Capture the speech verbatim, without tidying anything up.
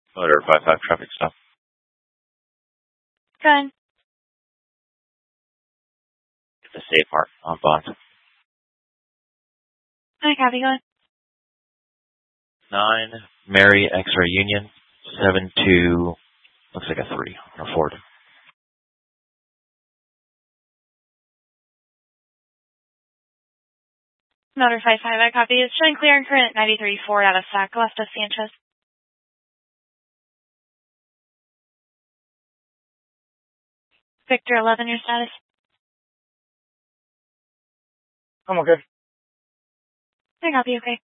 Motor five five traffic stop. Good. Get the safe mark on bond. Hi, copy, going. Nine, Mary X-ray Union, seven two, looks like a three, or Ford. Motor five five, I copy. It's showing clear and current at ninety-three Ford out of Sac, left of Sanchez. Victor eleven, your status? I'm okay. I copy, okay.